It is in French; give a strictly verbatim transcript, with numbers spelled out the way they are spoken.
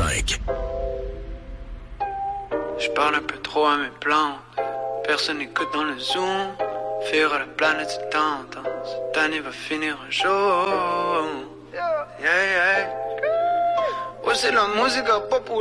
cinq. Je parle un peu trop à mes plantes. Personne n'écoute dans le zoom. Faire à la planète se tente. Cette année va finir un jour. Yeah, yeah. Ouais, c'est la musique à pas pour